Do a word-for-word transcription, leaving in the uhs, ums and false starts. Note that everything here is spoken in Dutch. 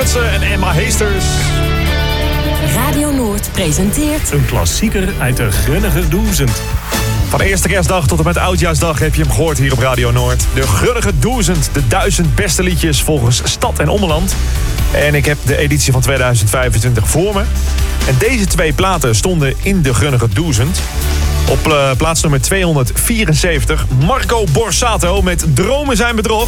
Lutsen en Emma Heesters. Radio Noord presenteert... Een klassieker uit de Grunniger Duizend. Van de eerste kerstdag tot en met Oudjaarsdag heb je hem gehoord hier op Radio Noord. De Grunniger Duizend, de duizend beste liedjes volgens stad en ommeland. En ik heb de editie van tweeduizend vijfentwintig voor me. En deze twee platen stonden in de Grunniger Duizend. Op uh, plaats nummer tweehonderdvierenzeventig, Marco Borsato met Dromen zijn bedrog.